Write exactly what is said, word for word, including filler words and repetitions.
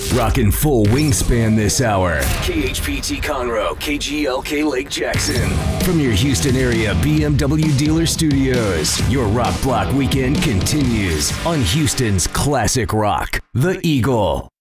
Rockin' full wingspan this hour. K H P T Conroe, K G L K Lake Jackson. From your Houston area B M W dealer studios, your Rock Block weekend continues on Houston's classic rock, The Eagle.